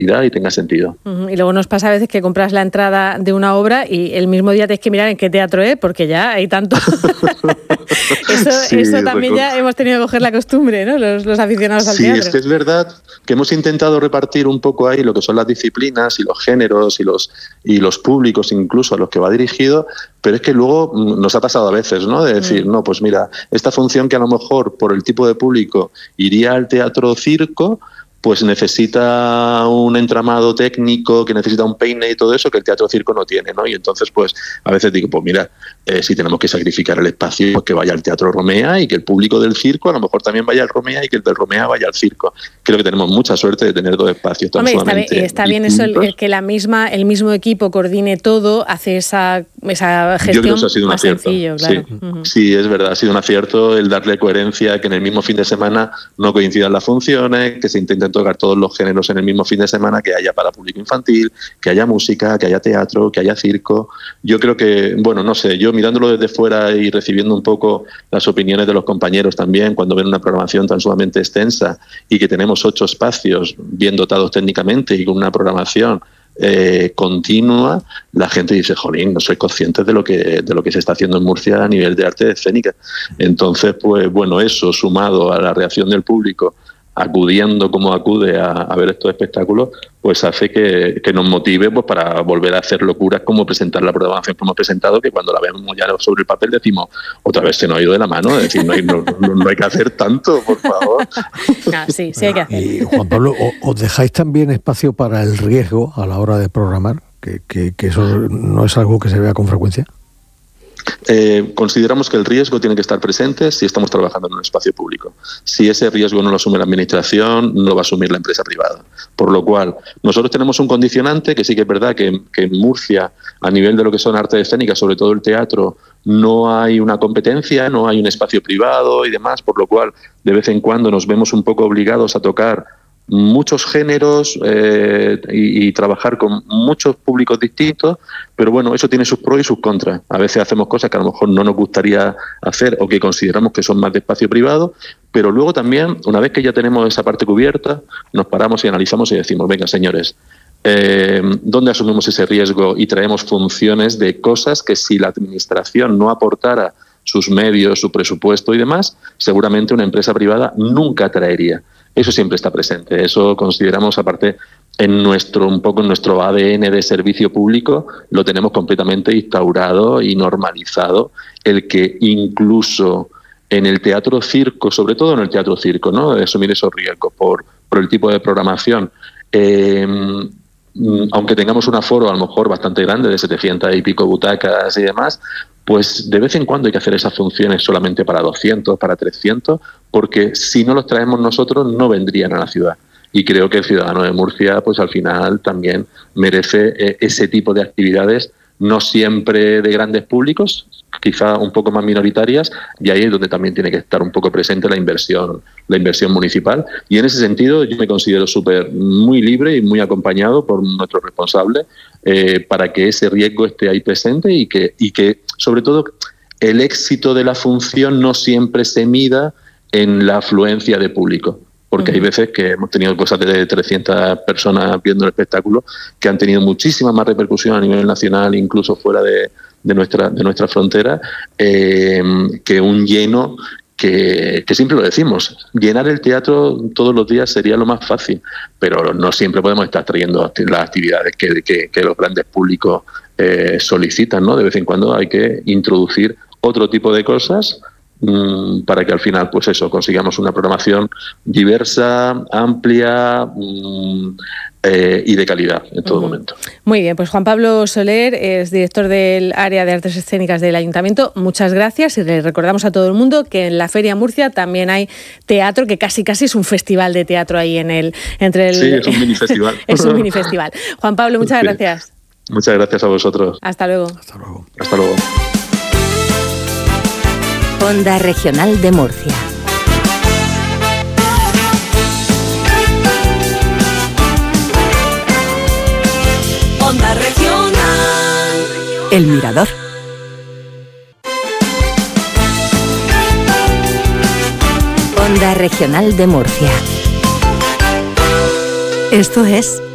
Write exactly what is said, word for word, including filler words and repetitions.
y tenga sentido. Uh-huh. Y luego nos pasa a veces que compras la entrada de una obra y el mismo día tienes que mirar en qué teatro es, porque ya hay tanto. eso sí, eso también ya hemos tenido que coger la costumbre, ¿no? Los, los aficionados al sí, teatro. Sí, es que es verdad que hemos intentado repartir un poco ahí lo que son las disciplinas y los géneros y los, y los públicos incluso a los que va dirigido, pero es que luego nos ha pasado a veces, ¿no? De decir, mm. no, pues mira, esta función que a lo mejor por el tipo de público iría al teatro circo, pues necesita un entramado técnico, que necesita un peine y todo eso que el teatro circo no tiene, ¿no? Y entonces, pues, a veces digo, pues mira, eh, si tenemos que sacrificar el espacio, pues que vaya al teatro Romea y que el público del circo a lo mejor también vaya al Romea y que el del Romea vaya al circo. Creo que tenemos mucha suerte de tener dos espacios tan Hombre, sumamente está bien, está bien eso, el, que la misma, el mismo equipo coordine todo, hace esa, esa gestión. Yo creo que eso ha sido un más acierto. Sencillo, claro. Sí, uh-huh. sí, es verdad, ha sido un acierto el darle coherencia, que en el mismo fin de semana no coincidan las funciones, que se intenten tocar todos los géneros en el mismo fin de semana, que haya para público infantil, que haya música, que haya teatro, que haya circo. Yo creo que, bueno, no sé, yo mirándolo desde fuera y recibiendo un poco las opiniones de los compañeros también, cuando ven una programación tan sumamente extensa y que tenemos ocho espacios bien dotados técnicamente y con una programación Eh, continua, la gente dice, jolín, no soy consciente de lo que de lo que se está haciendo en Murcia a nivel de arte escénica. Entonces, pues bueno, eso sumado a la reacción del público acudiendo como acude a, a ver estos espectáculos, pues hace que, que nos motive pues para volver a hacer locuras como presentar la programación que hemos presentado, que cuando la vemos ya sobre el papel decimos, otra vez se nos ha ido de la mano, es decir, no hay, no, no, no hay que hacer tanto, por favor. No, sí, sí hay que hacer. Y Juan Pablo, ¿os dejáis también espacio para el riesgo a la hora de programar? Que, que, que eso no es algo que se vea con frecuencia. Eh, consideramos que el riesgo tiene que estar presente si estamos trabajando en un espacio público. Si ese riesgo no lo asume la administración, no lo va a asumir la empresa privada. Por lo cual, nosotros tenemos un condicionante que sí que es verdad que, que en Murcia, a nivel de lo que son artes escénicas, sobre todo el teatro, no hay una competencia, no hay un espacio privado y demás, por lo cual de vez en cuando nos vemos un poco obligados a tocar muchos géneros eh, y, y trabajar con muchos públicos distintos, pero bueno, eso tiene sus pros y sus contras. A veces hacemos cosas que a lo mejor no nos gustaría hacer o que consideramos que son más de espacio privado, pero luego también, una vez que ya tenemos esa parte cubierta, nos paramos y analizamos y decimos, venga, señores, eh, ¿dónde asumimos ese riesgo y traemos funciones de cosas que si la administración no aportara sus medios, su presupuesto y demás, seguramente una empresa privada nunca traería? Eso siempre está presente. Eso consideramos, aparte, en nuestro un poco en nuestro A D N de servicio público, lo tenemos completamente instaurado y normalizado, el que incluso en el teatro circo, sobre todo en el teatro circo, ¿no?, de asumir esos riesgos por, por el tipo de programación. Eh, aunque tengamos un aforo a lo mejor bastante grande, de setecientas y pico butacas y demás, pues de vez en cuando hay que hacer esas funciones solamente para doscientos, para trescientos, porque si no los traemos nosotros no vendrían a la ciudad. Y creo que el ciudadano de Murcia, pues al final también merece eh, ese tipo de actividades, no siempre de grandes públicos, quizá un poco más minoritarias, y ahí es donde también tiene que estar un poco presente la inversión, la inversión municipal. Y en ese sentido yo me considero súper muy libre y muy acompañado por nuestro responsable eh, para que ese riesgo esté ahí presente y que, y que, sobre todo, el éxito de la función no siempre se mida en la afluencia de público. Porque hay veces que hemos tenido cosas de trescientas personas viendo el espectáculo que han tenido muchísima más repercusión a nivel nacional, incluso fuera de, de nuestra de nuestra frontera, eh, que un lleno que, que siempre lo decimos. Llenar el teatro todos los días sería lo más fácil, pero no siempre podemos estar trayendo las actividades que, que, que los grandes públicos eh, solicitan, ¿no? De vez en cuando hay que introducir otro tipo de cosas para que al final, pues eso, consigamos una programación diversa, amplia mmm, eh, y de calidad en todo uh-huh. momento. Muy bien, pues Juan Pablo Soler es director del área de artes escénicas del Ayuntamiento. Muchas gracias y le recordamos a todo el mundo que en la Feria Murcia también hay teatro, que casi casi es un festival de teatro ahí en el entre el. Sí, es un mini festival. Es un mini festival. Juan Pablo, muchas sí. gracias. Muchas gracias a vosotros. Hasta luego. Hasta luego. Hasta luego. Onda Regional de Murcia. Onda Regional. El Mirador. Onda Regional de Murcia. Esto es